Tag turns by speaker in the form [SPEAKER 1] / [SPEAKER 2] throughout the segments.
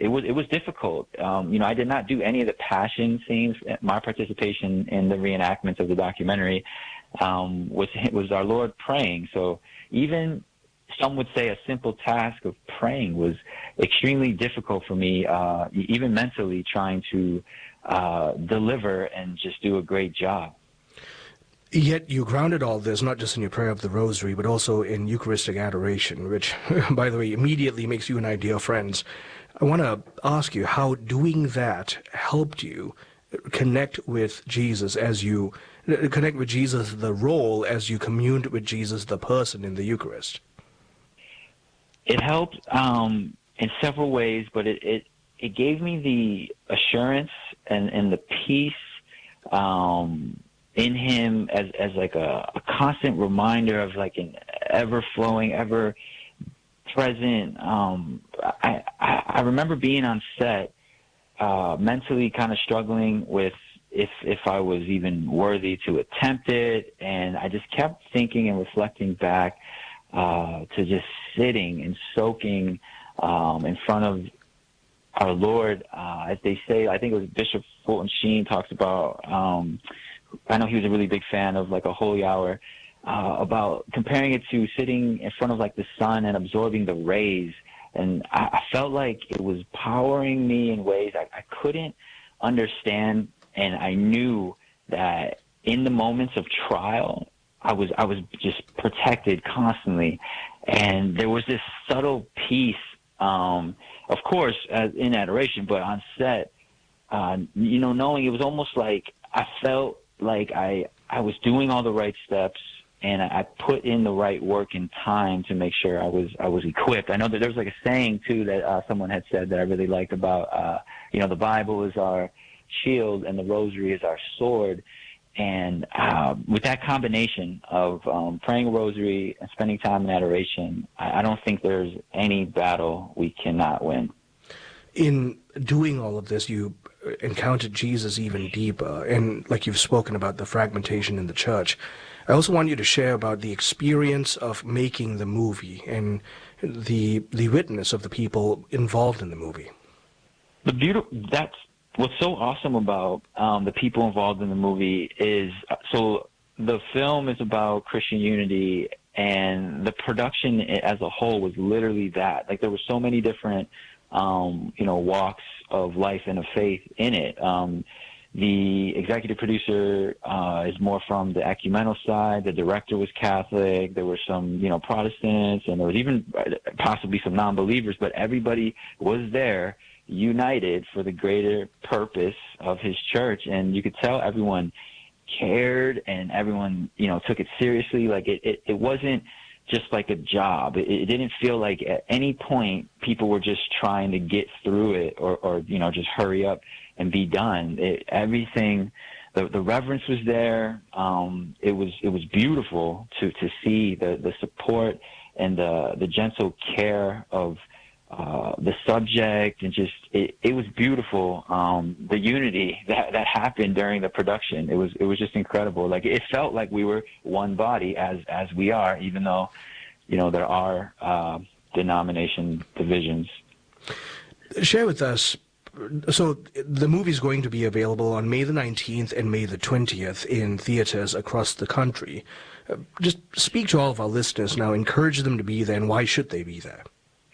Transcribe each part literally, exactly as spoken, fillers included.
[SPEAKER 1] it was it was difficult. Um, you know, I did not do any of the passion scenes. My participation in the reenactments of the documentary um, was was our Lord praying. So even some would say a simple task of praying was extremely difficult for me, uh, even mentally, trying to uh, deliver and just do a great job.
[SPEAKER 2] Yet you grounded all this not just in your prayer of the rosary, but also in Eucharistic adoration, which, by the way, immediately makes you and I dear friends. I want to ask you how doing that helped you connect with Jesus as you, connect with Jesus the role as you communed with Jesus the person in the Eucharist.
[SPEAKER 1] It helped um, in several ways, but it, it, it gave me the assurance and, and the peace um, in him as, as like a, a constant reminder of like an ever-flowing, ever-present. Um, I, I, I remember being on set, uh, mentally kind of struggling with if if I was even worthy to attempt it, and I just kept thinking and reflecting back uh, to just sitting and soaking um, in front of our Lord, uh, as they say. I think it was Bishop Fulton Sheen talks about. Um, I know he was a really big fan of like a holy hour, uh, about comparing it to sitting in front of like the sun and absorbing the rays. And I, I felt like it was powering me in ways I, I couldn't understand. And I knew that in the moments of trial, I was, I was just protected constantly. And there was this subtle peace, um, of course, as in adoration, but on set, uh, you know, knowing it was almost like I felt like I, I was doing all the right steps, and I put in the right work and time to make sure I was I was equipped. I know that there was like a saying too that uh, someone had said that I really liked about uh, you know, the Bible is our shield and the Rosary is our sword. And uh, with that combination of um, praying a Rosary and spending time in adoration, I, I don't think there's any battle we cannot win.
[SPEAKER 2] In doing all of this, you encountered Jesus even deeper, and like you've spoken about the fragmentation in the church. I also want you to share about the experience of making the movie and the the witness of the people involved in the movie.
[SPEAKER 1] The beautiful that's what's so awesome about um, the people involved in the movie is so the film is about Christian unity, and the production as a whole was literally that. Like there were so many different um, you know walks of life and of faith in it. Um, The executive producer uh, is more from the ecumenical side. The director was Catholic. There were some, you know, Protestants, and there was even possibly some non-believers. But everybody was there, united for the greater purpose of his church. And you could tell everyone cared, and everyone, you know, took it seriously. Like it, it, it wasn't just like a job. It, it didn't feel like at any point people were just trying to get through it, or, or you know, just hurry up and be done. It, everything, the, the reverence was there. Um, it was it was beautiful to to see the, the support and the the gentle care of uh, the subject, and just it, it was beautiful. Um, the unity that that happened during the production, it was it was just incredible. Like it felt like we were one body, as as we are, even though you know there are uh, denomination divisions.
[SPEAKER 2] Share with us. So the movie is going to be available on May the nineteenth and May the twentieth in theaters across the country. Uh, just speak to all of our listeners now, encourage them to be there, and why should they be there?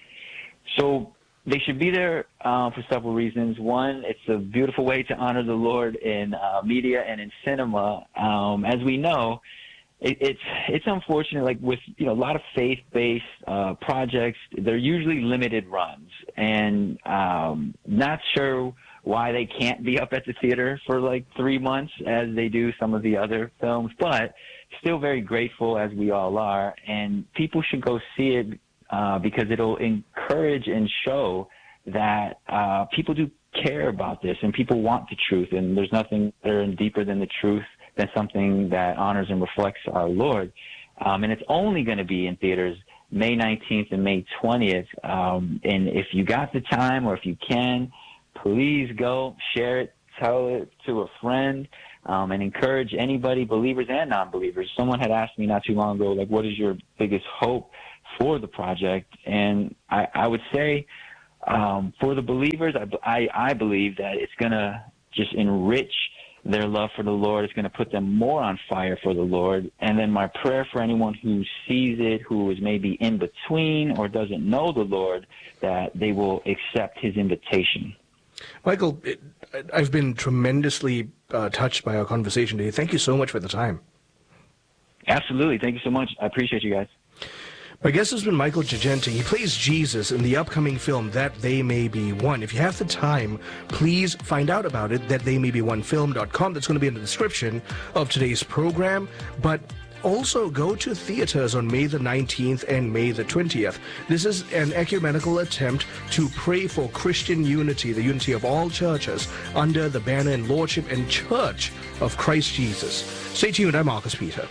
[SPEAKER 1] So they should be there uh, for several reasons. One, it's a beautiful way to honor the Lord in uh, media and in cinema. Um, as we know, it, it's it's unfortunate, like with you know a lot of faith-based uh, projects, they're usually limited runs, and um, not sure why they can't be up at the theater for like three months as they do some of the other films, but still very grateful, as we all are, and people should go see it uh, because it'll encourage and show that uh, people do care about this, and people want the truth, and there's nothing better and deeper than the truth, than something that honors and reflects our Lord. Um, and it's only going to be in theaters May nineteenth and May twentieth. Um, and if you got the time, or if you can, please go, share it, tell it to a friend, um, and encourage anybody, believers and non-believers. Someone had asked me not too long ago, like, what is your biggest hope for the project? And I, I would say um, for the believers, I, I, I believe that it's going to just enrich their love for the Lord. It's going to put them more on fire for the Lord. And then my prayer for anyone who sees it, who is maybe in between or doesn't know the Lord, that they will accept his invitation.
[SPEAKER 2] Michael, it, I've been tremendously uh, touched by our conversation today. Thank you so much for the time.
[SPEAKER 1] Absolutely. Thank you so much. I appreciate you guys.
[SPEAKER 2] My guest has been Michael Girgenti. He plays Jesus in the upcoming film That They May Be One. If you have the time, please find out about it, that they may be one film dot com. That's going to be in the description of today's program. But also go to theaters on May the nineteenth and May the twentieth. This is an ecumenical attempt to pray for Christian unity, the unity of all churches, under the banner and lordship and church of Christ Jesus. Stay tuned. I'm Marcus Peter.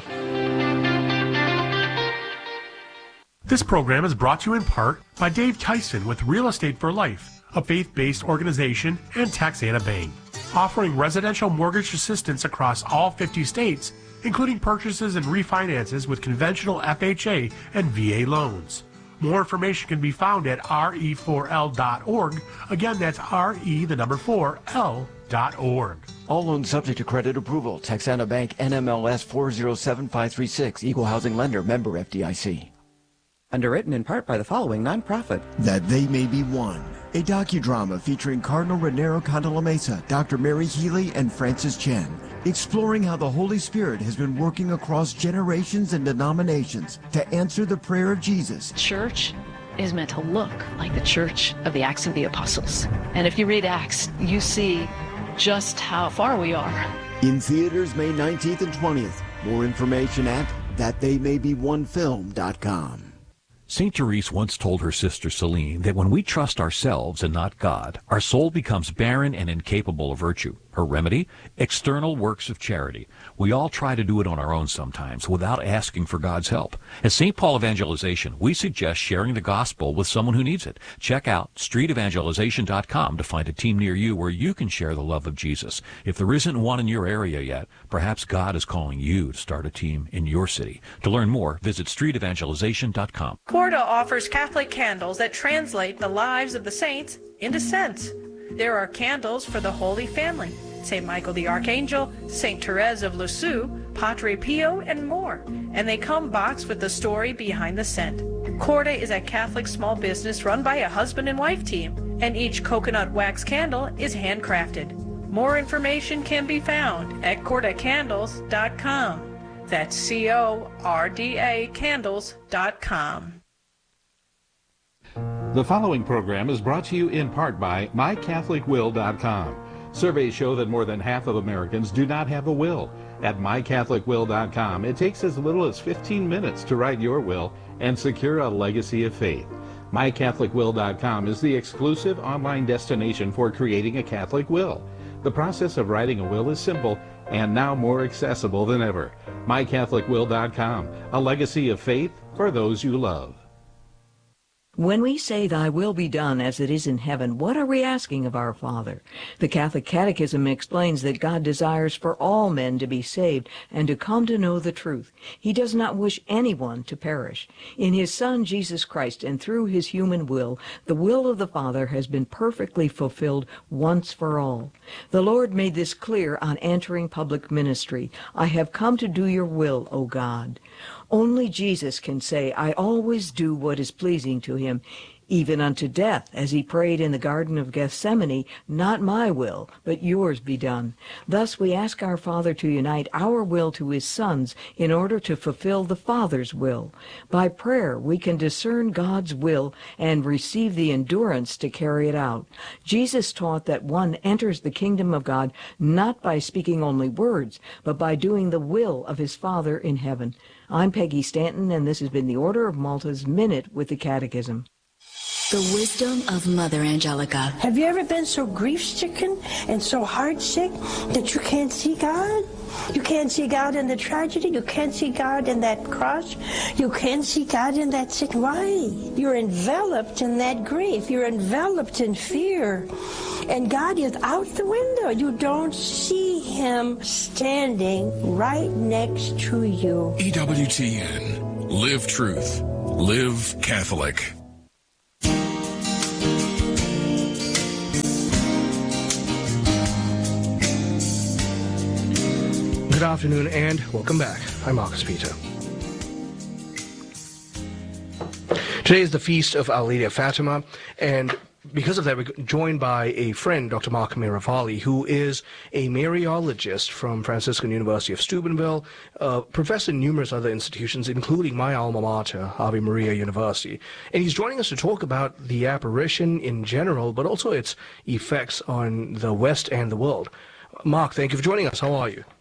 [SPEAKER 3] This program is brought to you in part by Dave Tyson with Real Estate for Life, a faith-based organization, and Texana Bank, offering residential mortgage assistance across all fifty states, including purchases and refinances with conventional F H A and V A loans. More information can be found at R E four L dot org. Again, that's R E, the number four, L dot org.
[SPEAKER 4] All loans subject to credit approval. Texana Bank, N M L S four zero seven five three six, Equal Housing Lender, member F D I C.
[SPEAKER 5] Underwritten in part by the following nonprofit.
[SPEAKER 6] That They May Be One, a docudrama featuring Cardinal Raniero Cantalamessa, Doctor Mary Healy, and Francis Chen, exploring how the Holy Spirit has been working across generations and denominations to answer the prayer of Jesus.
[SPEAKER 7] Church is meant to look like the church of the Acts of the Apostles. And if you read Acts, you see just how far we are.
[SPEAKER 6] In theaters May nineteenth and twentieth. More information at that they may be one film dot com.
[SPEAKER 8] Saint Therese once told her sister Celine that when we trust ourselves and not God, our soul becomes barren and incapable of virtue. Her remedy? External works of charity. We all try to do it on our own sometimes without asking for God's help. At Saint Paul Evangelization, we suggest sharing the gospel with someone who needs it. Check out street evangelization dot com to find a team near you where you can share the love of Jesus. If there isn't one in your area yet, perhaps God is calling you to start a team in your city. To learn more, visit street evangelization dot com.
[SPEAKER 9] Corda offers Catholic candles that translate the lives of the saints into scents. There are candles for the Holy Family, Saint Michael the Archangel, Saint Therese of Lisieux, Padre Pio, and more. And they come boxed with the story behind the scent. Corda is a Catholic small business run by a husband and wife team, and each coconut wax candle is handcrafted. More information can be found at corda candles dot com. That's C O R D A candles dot com.
[SPEAKER 10] The following program is brought to you in part by my catholic will dot com. Surveys show that more than half of Americans do not have a will. At my catholic will dot com, it takes as little as fifteen minutes to write your will and secure a legacy of faith. my catholic will dot com is the exclusive online destination for creating a Catholic will. The process of writing a will is simple and now more accessible than ever. my catholic will dot com, a legacy of faith for those you love.
[SPEAKER 11] When we say, "Thy will be done as it is in heaven," what are we asking of our Father? The Catholic Catechism explains that God desires for all men to be saved and to come to know the truth. He does not wish anyone to perish. In his Son, Jesus Christ, and through his human will, the will of the Father has been perfectly fulfilled once for all. The Lord made this clear on entering public ministry. "I have come to do your will, O God." Only Jesus can say, "I always do what is pleasing to him, even unto death," as he prayed in the Garden of Gethsemane, "Not my will, but yours be done." Thus we ask our Father to unite our will to his Son's in order to fulfill the Father's will. By prayer we can discern God's will and receive the endurance to carry it out. Jesus taught that one enters the kingdom of God not by speaking only words, but by doing the will of his Father in heaven. I'm Peggy Stanton, and this has been the Order of Malta's Minute with the Catechism.
[SPEAKER 12] The wisdom of Mother Angelica.
[SPEAKER 13] Have you ever been so grief-stricken and so heartsick that you can't see God? You can't see God in the tragedy. You can't see God in that cross. You can't see God in that sick. Why? You're enveloped in that grief. You're enveloped in fear. And God is out the window. You don't see him standing right next to you.
[SPEAKER 14] E W T N. Live truth. Live Catholic.
[SPEAKER 2] Good afternoon and welcome back. I'm Marcus Peter. Today is the feast of Our Lady of Fatima, and because of that, we're joined by a friend, Doctor Mark Miravalle, who is a Mariologist from Franciscan University of Steubenville, uh, professor in numerous other institutions, including my alma mater, Ave Maria University. And he's joining us to talk about the apparition in general, but also its effects on the West and the world. Mark, thank you for joining us. How are you?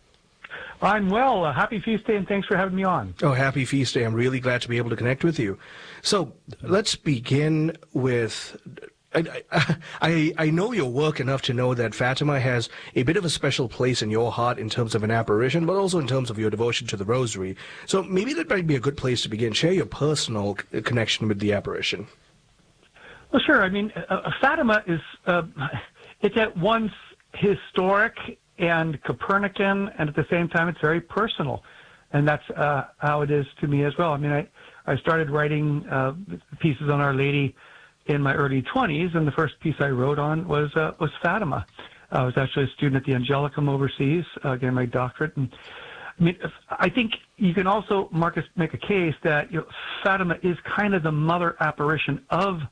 [SPEAKER 15] I'm well. Uh, happy feast day, and thanks for having me on.
[SPEAKER 2] Oh, happy feast day. I'm really glad to be able to connect with you. So let's begin with... I, I, I know your work enough to know that Fatima has a bit of a special place in your heart in terms of an apparition, but also in terms of your devotion to the Rosary. So maybe that might be a good place to begin. Share your personal connection with the apparition.
[SPEAKER 15] Well, sure. I mean, uh, Fatima is, uh, it's at once historic and Copernican, and at the same time, it's very personal. And that's uh, how it is to me as well. I mean, I, I started writing uh, pieces on Our Lady in my early twenties, and the first piece I wrote on was uh, was Fatima. I was actually a student at the Angelicum overseas, uh, getting my doctorate. And I mean, I think you can also, Marcus, make a case that you know, Fatima is kind of the mother apparition of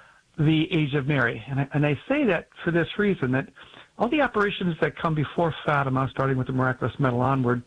[SPEAKER 15] the Age of Mary. And I, and I say that for this reason, that all the apparitions that come before Fatima, starting with the Miraculous Medal onward,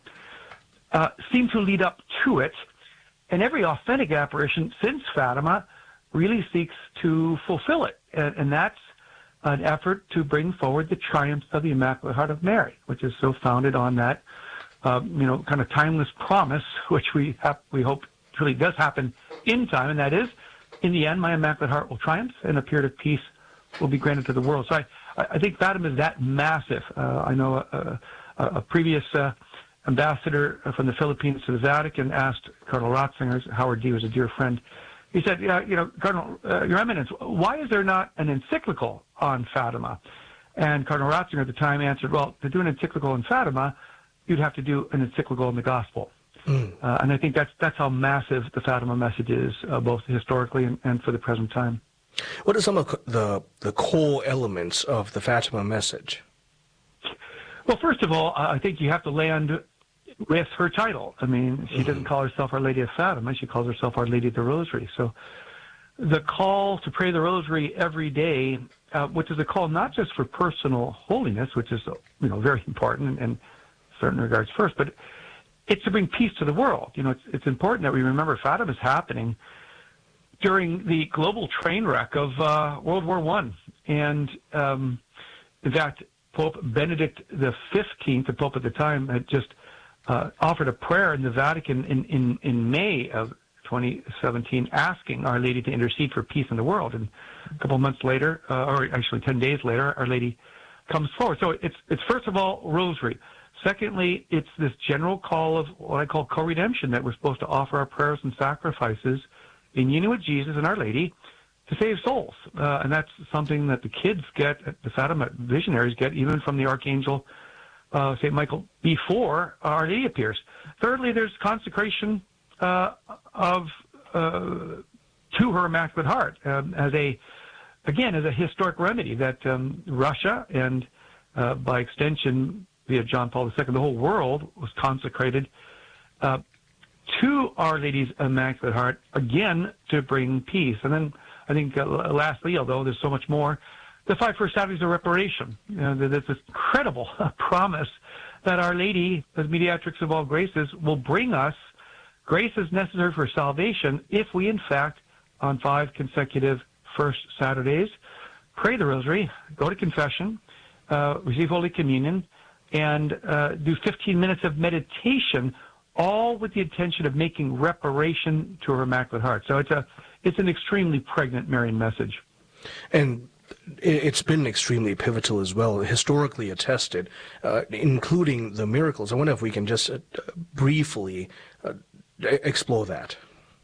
[SPEAKER 15] uh, seem to lead up to it. And every authentic apparition since Fatima really seeks to fulfill it. And, and that's an effort to bring forward the triumphs of the Immaculate Heart of Mary, which is so founded on that, uh, you know, kind of timeless promise, which we have, we hope truly does happen in time, and that is, in the end, my Immaculate Heart will triumph, and a period of peace will be granted to the world. So I, I think Fatima is that massive. Uh, I know a, a, a previous uh, ambassador from the Philippines to the Vatican asked Cardinal Ratzinger, Howard D. was a dear friend, he said, yeah, you know, Cardinal, uh, Your Eminence, why is there not an encyclical on Fatima? And Cardinal Ratzinger at the time answered, well, to do an encyclical on Fatima, you'd have to do an encyclical in the Gospel. Mm. Uh, and I think that's that's how massive the Fatima message is, uh, both historically and, and for the present time.
[SPEAKER 2] What are some of the, the core elements of the Fatima message?
[SPEAKER 15] Well, first of all, I think you have to land with her title. I mean, she doesn't call herself Our Lady of Fatima. She calls herself Our Lady of the Rosary. So the call to pray the Rosary every day, uh, which is a call not just for personal holiness, which is, you know, very important in certain regards first, but it's to bring peace to the world. You know, it's, it's important that we remember Fatima is happening during the global train wreck of uh, World War One. And um, in fact, Pope Benedict the fifteenth, the Pope at the time, had just Uh, offered a prayer in the Vatican in, in, in May of twenty seventeen, asking Our Lady to intercede for peace in the world. And a couple of months later, uh, or actually ten days later, Our Lady comes forward. So it's, it's first of all, Rosary. Secondly, it's this general call of what I call co-redemption, that we're supposed to offer our prayers and sacrifices in union with Jesus and Our Lady to save souls. Uh, and that's something that the kids get, the Fatima visionaries get, even from the Archangel Uh, Saint Michael before Our Lady appears. Thirdly, there's consecration uh, of uh, to her Immaculate Heart um, as a, again, as a historic remedy that um, Russia and uh, by extension via John Paul the Second, the whole world was consecrated uh, to Our Lady's Immaculate Heart, again, to bring peace. And then I think uh, lastly, although there's so much more, the five first Saturdays of reparation. You know, there's this incredible promise that Our Lady, as mediatrix of all graces, will bring us graces necessary for salvation if we, in fact, on five consecutive first Saturdays, pray the Rosary, go to confession, uh, receive Holy Communion, and uh, do fifteen minutes of meditation, all with the intention of making reparation to her Immaculate Heart. So it's a it's an extremely pregnant Marian message.
[SPEAKER 2] And it's been extremely pivotal as well, historically attested, uh, including the miracles. I wonder if we can just uh, briefly uh, explore that.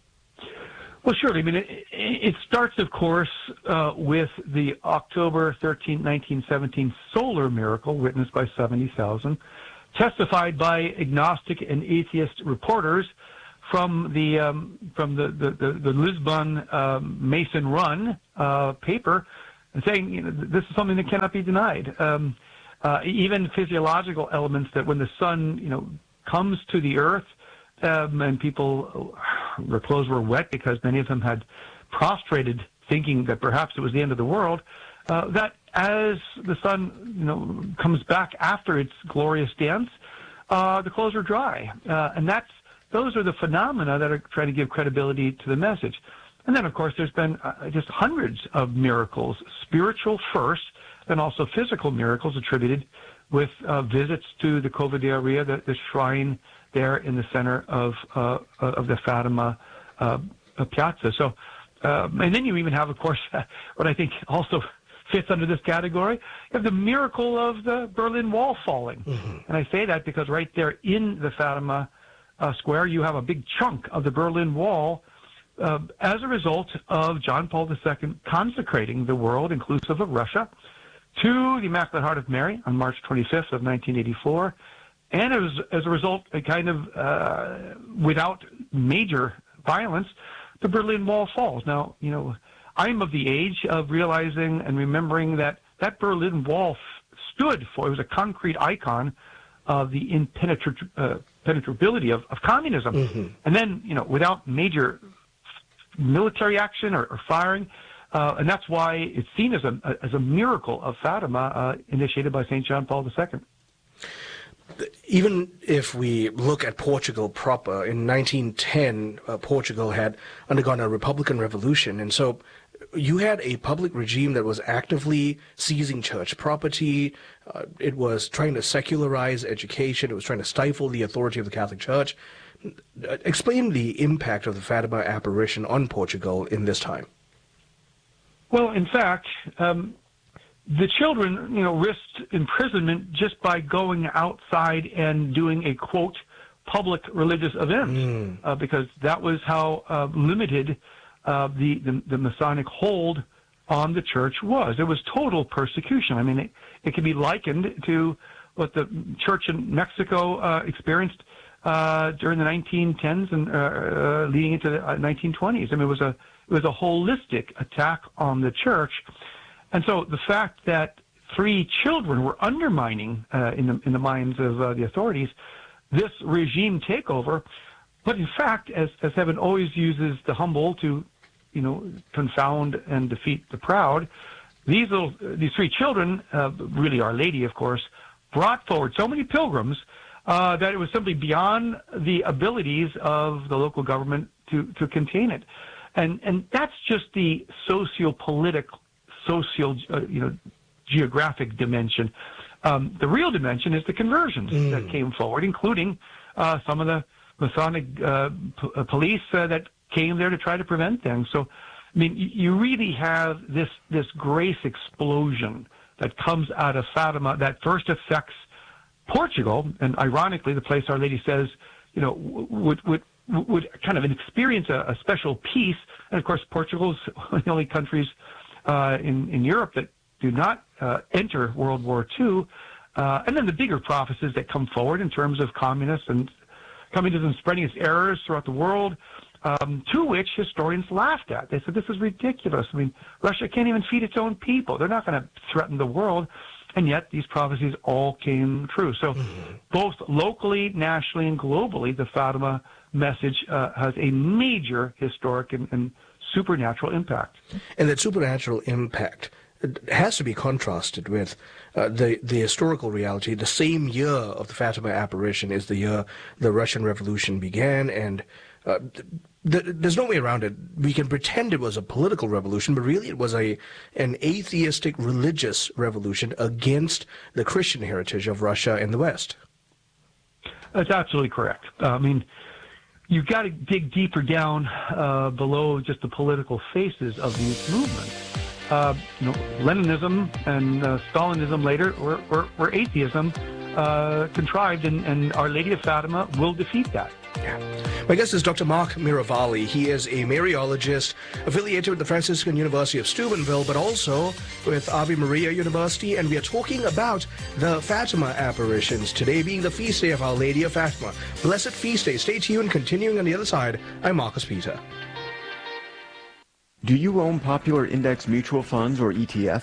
[SPEAKER 15] Well, surely. I mean, it, it starts, of course, uh, with the October thirteenth, nineteen seventeen solar miracle witnessed by seventy thousand, testified by agnostic and atheist reporters from the um, from the, the, the, the Lisbon um, Mason Run uh, paper, and saying, you know, this is something that cannot be denied. Um, uh, even physiological elements that when the sun, you know, comes to the earth, um, and people, their clothes were wet because many of them had prostrated, thinking that perhaps it was the end of the world, uh, that as the sun, you know, comes back after its glorious dance, uh, the clothes are dry. Uh, and that's, those are the phenomena that are trying to give credibility to the message. And then, of course, there's been uh, just hundreds of miracles, spiritual first, and also physical miracles attributed with uh, visits to the Cova de Iria, the, the shrine there in the center of uh, of the Fatima uh, piazza. So, uh, and then you even have, of course, what I think also fits under this category, you have the miracle of the Berlin Wall falling. Mm-hmm. And I say that because right there in the Fatima uh, Square, you have a big chunk of the Berlin Wall uh, as a result of John Paul the Second consecrating the world, inclusive of Russia, to the Immaculate Heart of Mary on March twenty-fifth of nineteen eighty-four. And as, as a result, a kind of, uh, without major violence, the Berlin Wall falls. Now, you know, I'm of the age of realizing and remembering that that Berlin Wall f- stood for, it was a concrete icon of the impenetrability uh, penetrability of, of communism. Mm-hmm. And then, you know, without major military action or, or firing, uh, and that's why it's seen as a, as a miracle of Fatima uh, initiated by Saint John Paul the Second.
[SPEAKER 2] Even if we look at Portugal proper, in nineteen ten, uh, Portugal had undergone a Republican revolution, and so you had a public regime that was actively seizing church property. Uh, it was trying to secularize education. It was trying to stifle the authority of the Catholic Church. Uh, explain the impact of the Fatima apparition on Portugal in this time.
[SPEAKER 15] Well, in fact, um, the children, you know, risked imprisonment just by going outside and doing a, quote, public religious event, mm. uh, because that was how uh, limited uh, the, the, the Masonic hold on the church was. It was total persecution. I mean, it, it can be likened to what the church in Mexico uh, experienced uh, during the nineteen tens and uh, uh, leading into the nineteen twenties. I mean, it was a it was a holistic attack on the church. And so the fact that three children were undermining uh, in the in the minds of uh, the authorities this regime takeover, but in fact, as as heaven always uses the humble to, you know, confound and defeat the proud, these little these three children, uh, really Our Lady, of course, brought forward so many pilgrims uh, that it was simply beyond the abilities of the local government to to contain it, and and that's just the socio-political. social, uh, you know, geographic dimension. Um, the real dimension is the conversions mm. that came forward, including uh, some of the Masonic uh, p- police uh, that came there to try to prevent things. So, I mean, you really have this this grace explosion that comes out of Fatima that first affects Portugal, and ironically, the place Our Lady says, you know, would would would kind of experience a, a special peace. And of course, Portugal's one of the only countries Uh, in, in Europe that do not uh, enter World War Two. Uh, and then the bigger prophecies that come forward in terms of communists and communism spreading its errors throughout the world, um, to which historians laughed at. They said, this is ridiculous. I mean, Russia can't even feed its own people. They're not going to threaten the world. And yet these prophecies all came true. So mm-hmm. both locally, nationally, and globally, the Fatima message uh, has a major historic and, and supernatural impact.
[SPEAKER 2] And that supernatural impact has to be contrasted with uh, the, the historical reality. The same year of the Fatima apparition is the year the Russian Revolution began, and uh, th- there's no way around it. We can pretend it was a political revolution, but really it was a an atheistic religious revolution against the Christian heritage of Russia and the West.
[SPEAKER 15] That's absolutely correct. Uh, I mean, you've got to dig deeper down uh, below just the political faces of these movements. Uh, you know, Leninism and uh, Stalinism later were, were, were atheism uh, contrived, and, and Our Lady of Fatima will defeat that.
[SPEAKER 2] Yeah. My guest is Doctor Mark Miravalli. He is a Mariologist affiliated with the Franciscan University of Steubenville, but also with Ave Maria University, and we are talking about the Fatima apparitions, today being the feast day of Our Lady of Fatima. Blessed feast day. Stay tuned. Continuing on the other side, I'm Marcus Peter.
[SPEAKER 4] Do you own popular index mutual funds or E T Fs?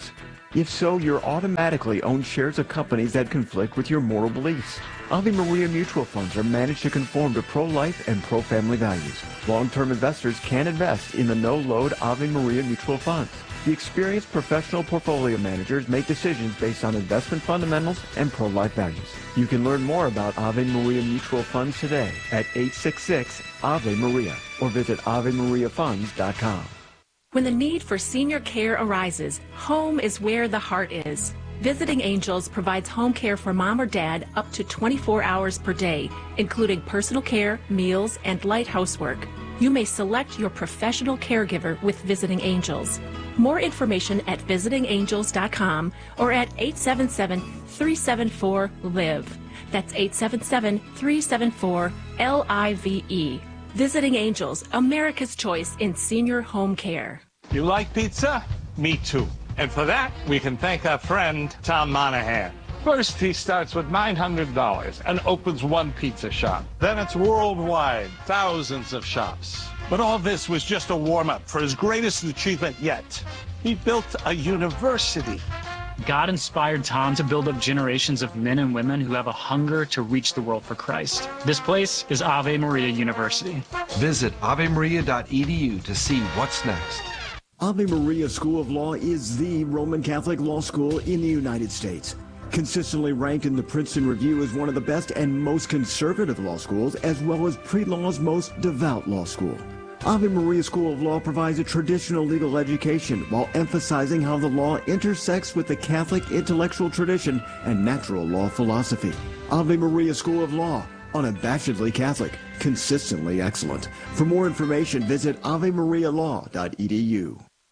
[SPEAKER 6] If so, you're automatically own shares of companies that conflict with your moral beliefs. Ave Maria mutual funds are managed to conform to pro-life and pro-family values. Long-term investors can invest in the no-load Ave Maria mutual funds. The experienced professional portfolio managers make decisions based on investment fundamentals and pro-life values. You can learn more about Ave Maria mutual funds today at eight six six Ave Maria or visit ave maria funds dot com.
[SPEAKER 16] When the need for senior care arises, home is where the heart is. Visiting Angels provides home care for mom or dad up to twenty-four hours per day, including personal care, meals, and light housework. You may select your professional caregiver with Visiting Angels. More information at visiting angels dot com or at eight seven seven, three seven four, L I V E. That's eight seven seven, three seven four, L I V E. Visiting Angels, America's choice in senior home care.
[SPEAKER 17] You like pizza? Me too. And for that, we can thank our friend, Tom Monahan. First, he starts with nine hundred dollars and opens one pizza shop. Then it's worldwide, thousands of shops. But all this was just a warm-up for his greatest achievement yet. He built a university.
[SPEAKER 18] God inspired Tom to build up generations of men and women who have a hunger to reach the world for Christ. This place is Ave Maria University.
[SPEAKER 19] Visit ave maria dot e d u to see what's next.
[SPEAKER 6] Ave Maria School of Law is the Roman Catholic law school in the United States. Consistently ranked in the Princeton Review as one of the best and most conservative law schools, as well as pre-law's most devout law school. Ave Maria School of Law provides a traditional legal education while emphasizing how the law intersects with the Catholic intellectual tradition and natural law philosophy. Ave Maria School of Law, unabashedly Catholic, consistently excellent. For more information, visit ave maria law dot e d u.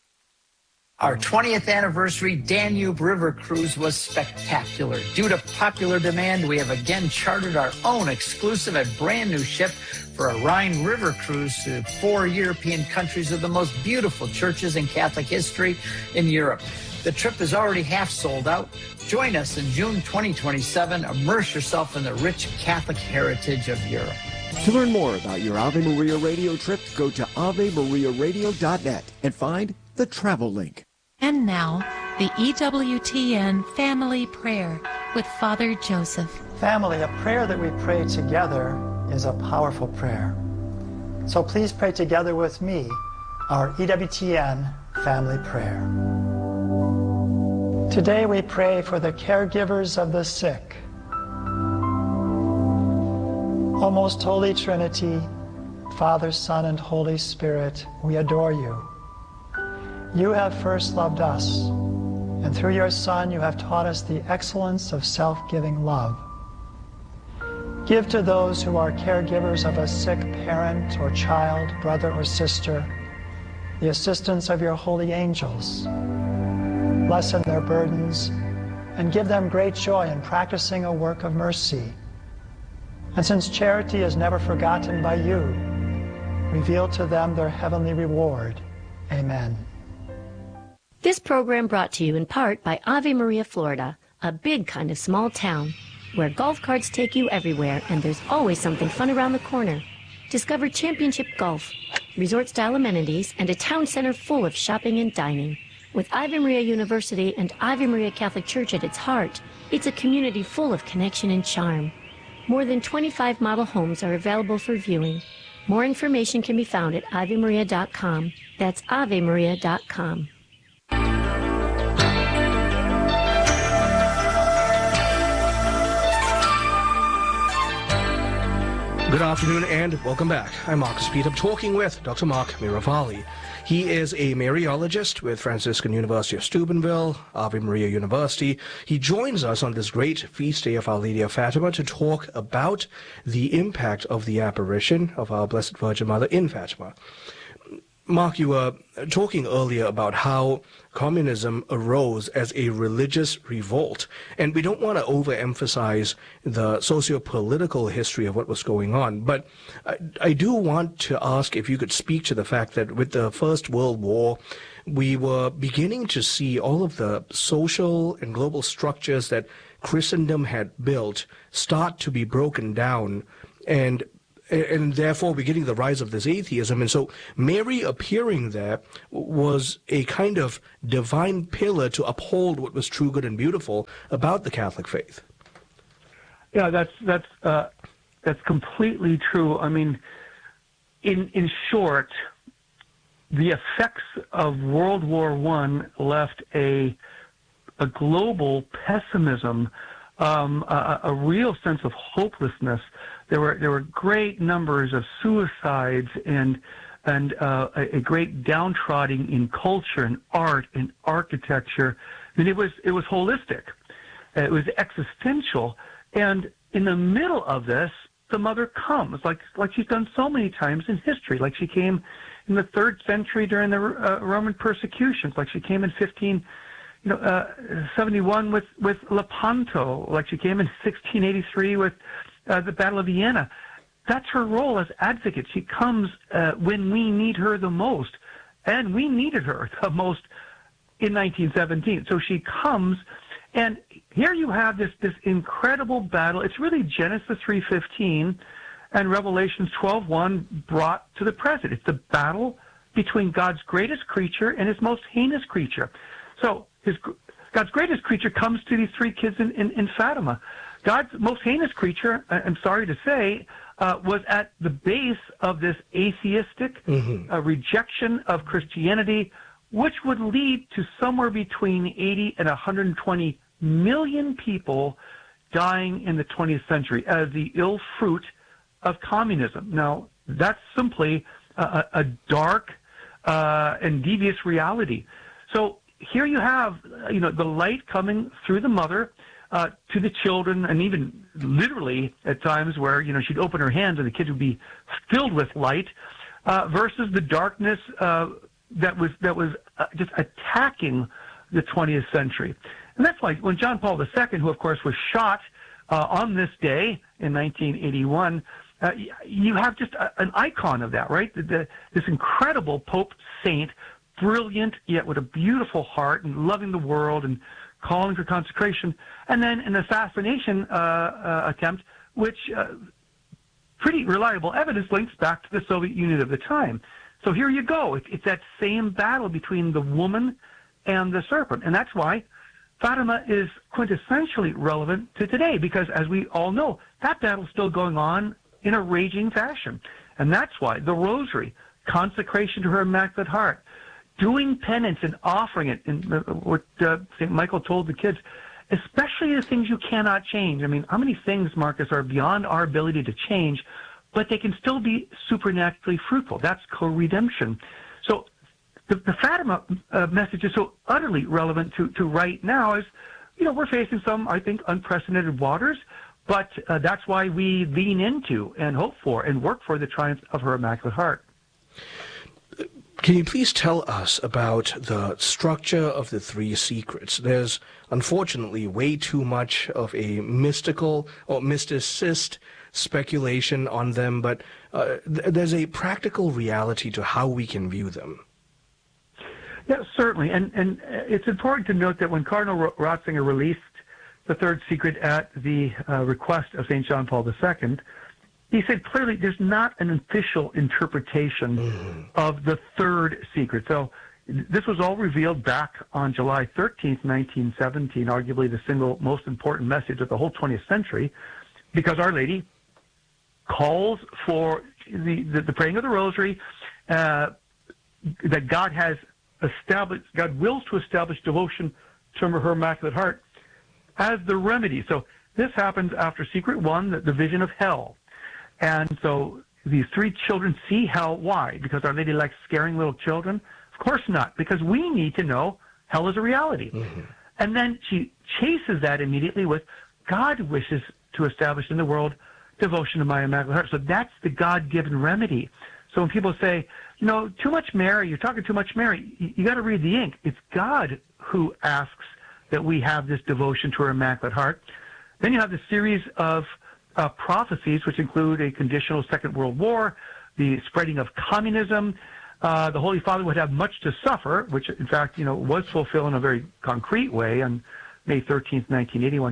[SPEAKER 20] Our twentieth anniversary Danube River Cruise was spectacular. Due to popular demand, we have again chartered our own exclusive and brand new ship for a Rhine River cruise to four European countries with the most beautiful churches in Catholic history in Europe. The trip is already half sold out. Join us in June twenty twenty-seven. Immerse yourself in the rich Catholic heritage of Europe.
[SPEAKER 6] To learn more about your Ave Maria radio trip, go to ave maria radio dot net and find the travel link.
[SPEAKER 21] And now, the E W T N Family Prayer with Father Joseph.
[SPEAKER 22] Family, a prayer that we pray together is a powerful prayer. So please pray together with me our E W T N Family Prayer. Today we pray for the caregivers of the sick. O most Holy Trinity, Father, Son, and Holy Spirit, we adore you. You have first loved us, and through your Son you have taught us the excellence of self-giving love. Give to those who are caregivers of a sick parent or child, brother or sister, the assistance of your holy angels. Lessen their burdens and give them great joy in practicing a work of mercy. And since charity is never forgotten by you, reveal to them their heavenly reward. Amen.
[SPEAKER 23] This program brought to you in part by Ave Maria, Florida, a big kind of small town where golf carts take you everywhere and there's always something fun around the corner. Discover championship golf, resort-style amenities, and a town center full of shopping and dining. With Ave Maria University and Ave Maria Catholic Church at its heart, it's a community full of connection and charm. More than twenty-five model homes are available for viewing. More information can be found at ave maria dot com. That's ave maria dot com.
[SPEAKER 2] Good afternoon and welcome back. I'm Marcus Pete. I'm talking with Doctor Mark Miravalle. He is a Mariologist with Franciscan University of Steubenville, Ave Maria University. He joins us on this great feast day of Our Lady of Fatima to talk about the impact of the apparition of our Blessed Virgin Mother in Fatima. Mark, you were talking earlier about how communism arose as a religious revolt, and we don't want to overemphasize the socio-political history of what was going on, but I, I do want to ask if you could speak to the fact that with the First World War, we were beginning to see all of the social and global structures that Christendom had built start to be broken down, and and therefore beginning the rise of this atheism. And so Mary appearing there was a kind of divine pillar to uphold what was true, good, and beautiful about the Catholic faith.
[SPEAKER 15] Yeah, that's that's uh, that's completely true. I mean, in in short, the effects of World War One left a a global pessimism, um, a, a real sense of hopelessness. There were there were great numbers of suicides and and uh, a, a great downtrodden in culture and art and architecture. I mean, it was it was holistic, it was existential, and in the middle of this, the mother comes like like she's done so many times in history. Like she came in the third century during the uh, Roman persecutions. Like she came in fifteen. You know, uh, seventy-one with, with Lepanto, like she came in sixteen eighty-three with uh, the Battle of Vienna. That's her role as advocate. She comes uh, when we need her the most, and we needed her the most in nineteen seventeen. So she comes, and here you have this this incredible battle. It's really Genesis three fifteen and Revelations twelve one brought to the present. It's the battle between God's greatest creature and his most heinous creature. So his, God's greatest creature comes to these three kids in, in, in Fatima. God's most heinous creature, I'm sorry to say, uh, was at the base of this atheistic mm-hmm. uh, rejection of Christianity, which would lead to somewhere between eighty and one hundred twenty million people dying in the twentieth century as the ill fruit of communism. Now, that's simply a, a dark uh, and devious reality. So here you have, you know, the light coming through the mother uh, to the children, and even literally at times where, you know, she'd open her hands and the kids would be filled with light, uh, versus the darkness uh, that was that was uh, just attacking the twentieth century. And that's why when John Paul the Second, who of course was shot uh, on this day in nineteen eighty-one, uh, you have just a, an icon of that, right? The, the, this incredible Pope saint, brilliant, yet with a beautiful heart and loving the world and calling for consecration. And then an assassination uh, uh, attempt, which uh, pretty reliable evidence links back to the Soviet Union of the time. So here you go. It, it's that same battle between the woman and the serpent. And that's why Fatima is quintessentially relevant to today, because as we all know, that battle's still going on in a raging fashion. And that's why the Rosary, consecration to her Immaculate Heart, doing penance and offering it, and what uh, Saint Michael told the kids, especially the things you cannot change. I mean, how many things, Marcus, are beyond our ability to change, but they can still be supernaturally fruitful? That's co-redemption. So the, the Fatima uh, message is so utterly relevant to, to right now. As you know, we're facing some, I think, unprecedented waters, but uh, that's why we lean into and hope for and work for the triumph of her Immaculate Heart.
[SPEAKER 2] Can you please tell us about the structure of the three secrets? There's unfortunately way too much of a mystical or mysticist speculation on them, but uh, th- there's a practical reality to how we can view them.
[SPEAKER 15] Yeah, certainly. And, and it's important to note that when Cardinal Ratzinger released the third secret at the uh, request of Saint John Paul the Second, he said clearly there's not an official interpretation mm-hmm. of the third secret. So this was all revealed back on July thirteenth, nineteen seventeen, arguably the single most important message of the whole twentieth century, because Our Lady calls for the, the, the praying of the Rosary, uh, that God has established, God wills to establish devotion to her Immaculate Heart as the remedy. So this happens after secret one, the, the vision of hell. And so these three children see hell. Why? Because Our Lady likes scaring little children? Of course not, because we need to know hell is a reality. Mm-hmm. And then she chases that immediately with, God wishes to establish in the world devotion to my Immaculate Heart. So that's the God-given remedy. So when people say, you know, too much Mary, you're talking too much Mary, you, you got to read the ink. It's God who asks that we have this devotion to her Immaculate Heart. Then you have the series of Uh, prophecies, which include a conditional Second World War, the spreading of communism. Uh, the Holy Father would have much to suffer, which in fact, you know, was fulfilled in a very concrete way on May thirteenth, nineteen eighty-one.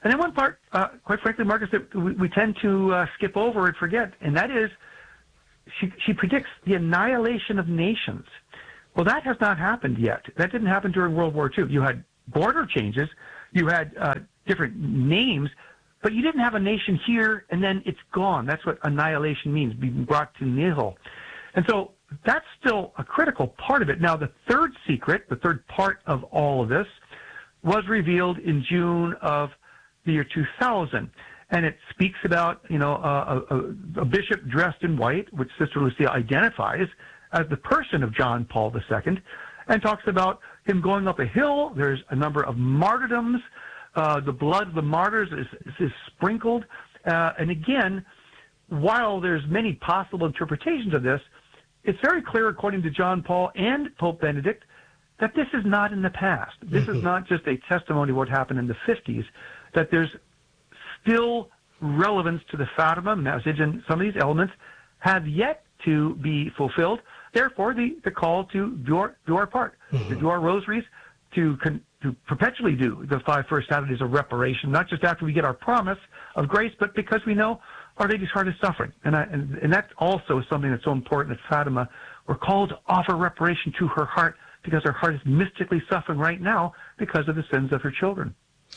[SPEAKER 15] And then one part, uh, quite frankly, Marcus, that we, we tend to uh, skip over and forget, and that is she, she predicts the annihilation of nations. Well, that has not happened yet. That didn't happen during World War Two. You had border changes, you had uh, different names, but you didn't have a nation here and then it's gone. That's what annihilation means, being brought to nihil. And so that's still a critical part of it. Now, the third secret, the third part of all of this, was revealed in June of the year two thousand. And it speaks about, you know, a, a, a bishop dressed in white, which Sister Lucia identifies as the person of John Paul the Second, and talks about him going up a hill. There's a number of martyrdoms. Uh, the blood of the martyrs is, is, is sprinkled. Uh, and again, while there's many possible interpretations of this, it's very clear, according to John Paul and Pope Benedict, that this is not in the past. This mm-hmm. is not just a testimony of what happened in the fifties, that there's still relevance to the Fatima message, and some of these elements have yet to be fulfilled. Therefore, the, the call to do our, do our part, mm-hmm. to do our rosaries, to con, to perpetually do the five first Saturdays of reparation, not just after we get our promise of grace, but because we know Our Lady's heart is suffering. And, I, and, and that's also something that's so important at Fatima. We're called to offer reparation to her heart because her heart is mystically suffering right now because of the sins of her children.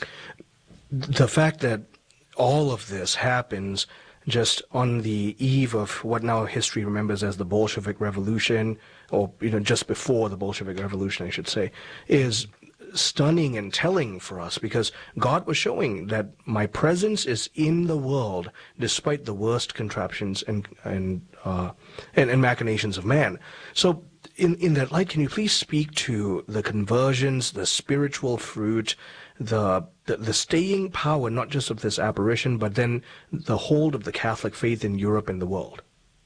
[SPEAKER 2] The fact that all of this happens just on the eve of what now history remembers as the Bolshevik Revolution, or you know, just before the Bolshevik Revolution, I should say, is stunning and telling for us, because God was showing that my presence is in the world despite the worst contraptions and and uh, and, and machinations of man. So in in that light, can you please speak to the conversions, the spiritual fruit, the, the the staying power, not just of this apparition, but then the hold of the Catholic faith in Europe and the world?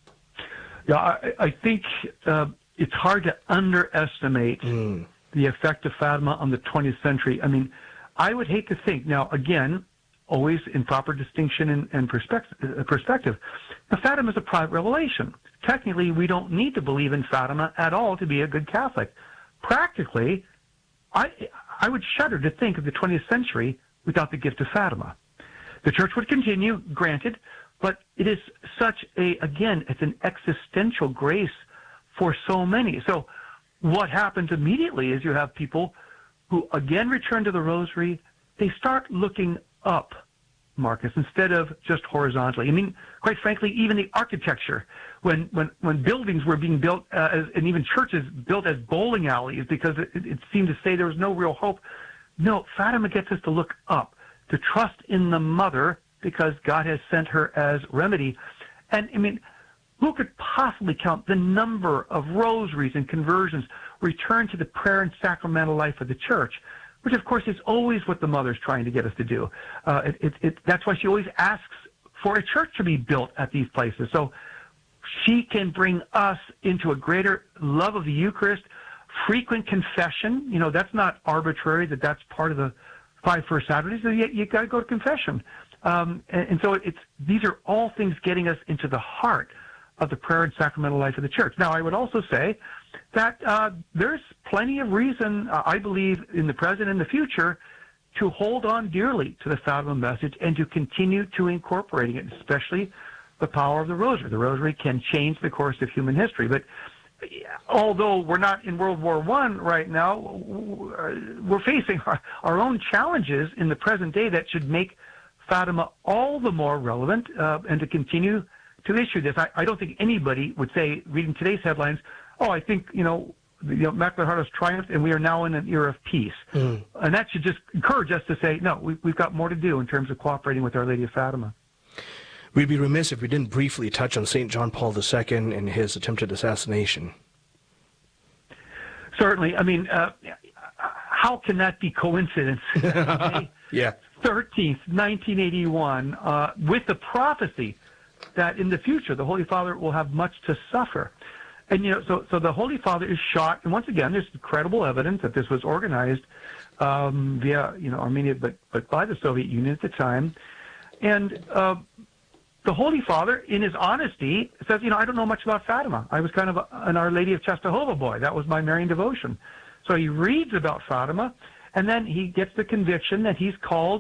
[SPEAKER 15] Yeah, I, I think uh, it's hard to underestimate mm. the effect of Fatima on the twentieth century. I mean, I would hate to think, now again, always in proper distinction and, and perspective, perspective, the Fatima is a private revelation. Technically, we don't need to believe in Fatima at all to be a good Catholic. Practically, I, I would shudder to think of the twentieth century without the gift of Fatima. The Church would continue, granted, but it is such a, again, it's an existential grace for so many. So what happens immediately is you have people who, again, return to the Rosary. They start looking up, Marcus, instead of just horizontally. I mean, quite frankly, even the architecture, when when, when buildings were being built, uh, as, and even churches built as bowling alleys because it, it seemed to say there was no real hope. No, Fatima gets us to look up, to trust in the Mother because God has sent her as remedy. And, I mean, who could possibly count the number of rosaries and conversions returned to the prayer and sacramental life of the Church, which, of course, is always what the Mother's trying to get us to do. Uh, it, it, it, that's why she always asks for a church to be built at these places. So she can bring us into a greater love of the Eucharist, frequent confession. You know, that's not arbitrary, that that's part of the five first Saturdays. So you, you got to go to confession. Um, and, and so it's these are all things getting us into the heart of the prayer and sacramental life of the Church. Now, I would also say that uh, there's plenty of reason, uh, I believe, in the present and the future, to hold on dearly to the Fatima message and to continue to incorporating it, especially the power of the Rosary. The Rosary can change the course of human history. But although we're not in World War One right now, we're facing our, our own challenges in the present day that should make Fatima all the more relevant, uh, and to continue to issue this. I, I don't think anybody would say, reading today's headlines, oh, I think, you know, the you know, Immaculate Heart has triumphed and we are now in an era of peace. Mm. And that should just encourage us to say, no, we, we've got more to do in terms of cooperating with Our Lady of Fatima.
[SPEAKER 2] We'd be remiss if we didn't briefly touch on Saint John Paul the Second and his attempted assassination.
[SPEAKER 15] Certainly. I mean, uh, how can that be coincidence?
[SPEAKER 2] Yeah.
[SPEAKER 15] thirteenth, nineteen eighty-one, uh, with the prophecy that in the future the Holy Father will have much to suffer. And, you know, so, so the Holy Father is shot, and once again, there's credible evidence that this was organized um, via, you know, Armenia, but, but by the Soviet Union at the time. And uh, the Holy Father, in his honesty, says, you know, I don't know much about Fatima. I was kind of a, an Our Lady of Czestochowa boy. That was my Marian devotion. So he reads about Fatima, and then he gets the conviction that he's called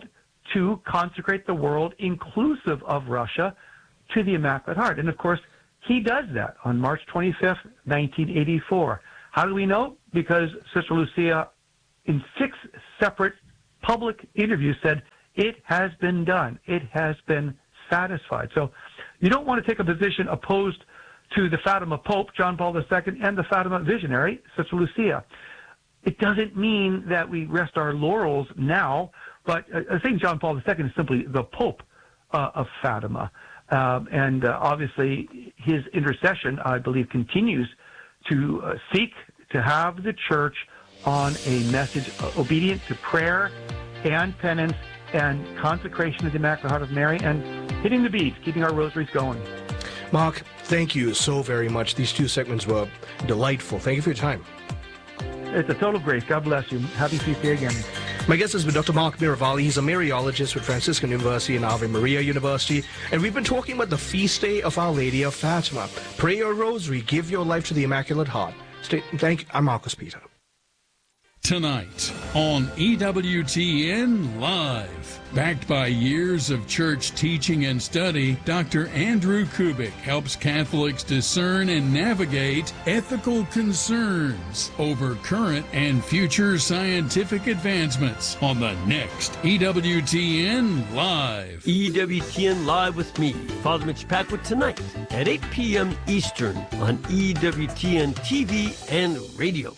[SPEAKER 15] to consecrate the world, inclusive of Russia, to the Immaculate Heart. And of course, he does that on March twenty-fifth, nineteen eighty-four. How do we know? Because Sister Lucia, in six separate public interviews, said, it has been done. It has been satisfied. So you don't want to take a position opposed to the Fatima Pope, John Paul the Second, and the Fatima visionary, Sister Lucia. It doesn't mean that we rest our laurels now, but uh, Saint John Paul the Second is simply the Pope uh, of Fatima. Um, and uh, obviously his intercession, I believe, continues to uh, seek to have the Church on a message uh, obedient to prayer and penance and consecration of the Immaculate Heart of Mary and hitting the beads, keeping our rosaries going.
[SPEAKER 2] Mark, thank you so very much. These two segments were delightful. Thank you for your time.
[SPEAKER 15] It's a total grace. God bless you. Happy feast day again.
[SPEAKER 2] My guest has been Doctor Mark Miravalle. He's a Mariologist with Franciscan University and Ave Maria University. And we've been talking about the feast day of Our Lady of Fatima. Pray your rosary. Give your life to the Immaculate Heart. Stay, thank you. I'm Marcus Peter.
[SPEAKER 14] Tonight on E W T N Live. Backed by years of church teaching and study, Doctor Andrew Kubik helps Catholics discern and navigate ethical concerns over current and future scientific advancements on the next E W T N Live.
[SPEAKER 1] E W T N Live with me, Father Mitch Packwood, tonight at eight p.m. Eastern on E W T N T V and radio.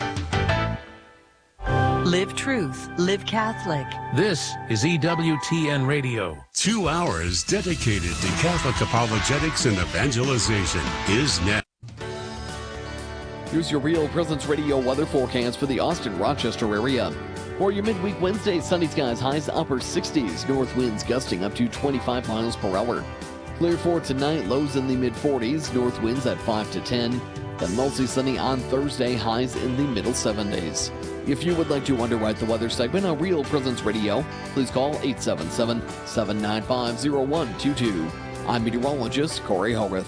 [SPEAKER 3] Live truth, live Catholic.
[SPEAKER 14] This is E W T N Radio.
[SPEAKER 5] Two hours dedicated to Catholic apologetics and evangelization is now.
[SPEAKER 24] Here's your Real Presence Radio weather forecast for the Austin-Rochester area. For your midweek Wednesday, sunny skies, highs upper sixties, north winds gusting up to twenty-five miles per hour. Clear for tonight, lows in the mid forties, north winds at five to ten. Then mostly sunny on Thursday, highs in the middle seventies. If you would like to underwrite the weather segment on Real Presence Radio, please call eight seven seven, seven nine five, zero one two two. I'm meteorologist Corey Howarth.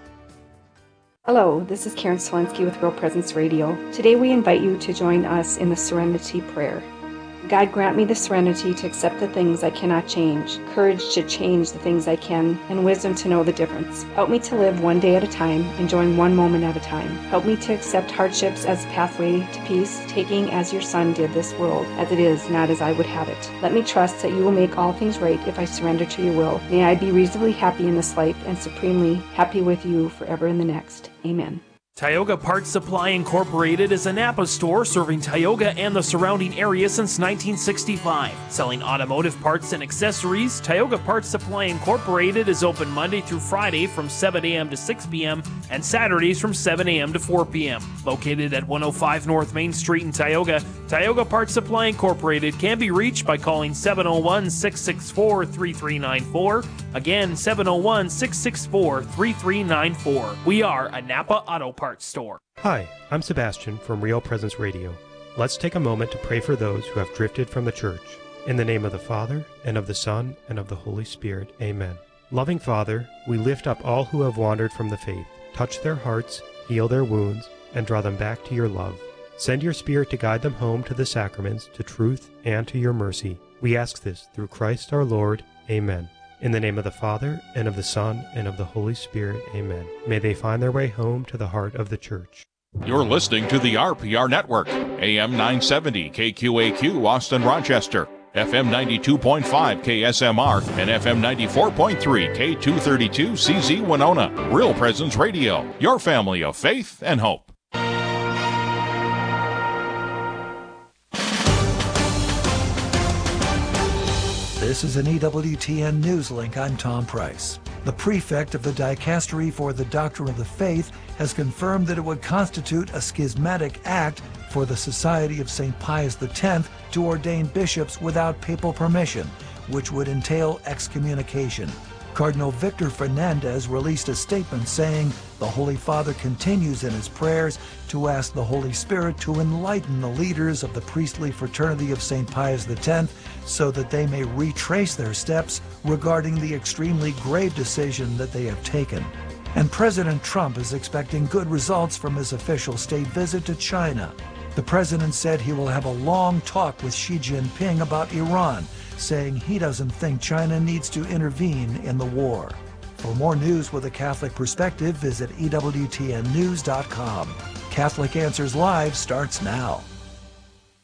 [SPEAKER 25] Hello, this is Karen Swensky with Real Presence Radio. Today we invite you to join us in the Serenity Prayer. God, grant me the serenity to accept the things I cannot change, courage to change the things I can, and wisdom to know the difference. Help me to live one day at a time, enjoying one moment at a time. Help me to accept hardships as a pathway to peace, taking as your Son did this world, as it is, not as I would have it. Let me trust that you will make all things right if I surrender to your will. May I be reasonably happy in this life and supremely happy with you forever in the next. Amen.
[SPEAKER 26] Tioga Parts Supply Incorporated is a Napa store serving Tioga and the surrounding area since nineteen sixty-five. Selling automotive parts and accessories, Tioga Parts Supply Incorporated is open Monday through Friday from seven a.m. to six p.m. and Saturdays from seven a.m. to four p.m. Located at one oh five North Main Street in Tioga, Tioga Parts Supply Incorporated can be reached by calling seven oh one, six six four, three three nine four. Again, seven oh one, six six four, three three nine four. We are a Napa Auto Parts store.
[SPEAKER 27] Hi, I'm Sebastian from Real Presence Radio. Let's take a moment to pray for those who have drifted from the church. In the name of the Father, and of the Son, and of the Holy Spirit. Amen. Loving Father, we lift up all who have wandered from the faith. Touch their hearts, heal their wounds, and draw them back to your love. Send your Spirit to guide them home to the sacraments, to truth, and to your mercy. We ask this through Christ our Lord. Amen. In the name of the Father, and of the Son, and of the Holy Spirit. Amen. May they find their way home to the heart of the Church.
[SPEAKER 28] You're listening to the R P R Network, A M nine seventy K Q A Q, Austin, Rochester, F M ninety-two point five K S M R, and F M ninety-four point three K two thirty-two C Z Winona. Real Presence Radio, your family of faith and hope.
[SPEAKER 29] This is an E W T N News Link. I'm Tom Price. The prefect of the Dicastery for the Doctrine of the Faith has confirmed that it would constitute a schismatic act for the Society of Saint Pius X to ordain bishops without papal permission, which would entail excommunication. Cardinal Victor Fernandez released a statement saying the Holy Father continues in his prayers to ask the Holy Spirit to enlighten the leaders of the priestly fraternity of Saint Pius X so that they may retrace their steps regarding the extremely grave decision that they have taken. And President Trump is expecting good results from his official state visit to China. The president said he will have a long talk with Xi Jinping about Iran, saying he doesn't think China needs to intervene in the war. For more news with a Catholic perspective, visit E W T N news dot com. Catholic Answers Live starts now.